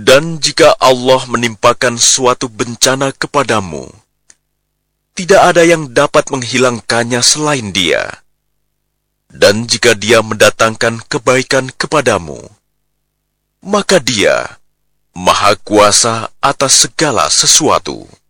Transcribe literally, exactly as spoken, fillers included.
Dan jika Allah menimpakan suatu bencana kepadamu, tidak ada yang dapat menghilangkannya selain Dia. Dan jika Dia mendatangkan kebaikan kepadamu, maka Dia Maha Kuasa atas segala sesuatu.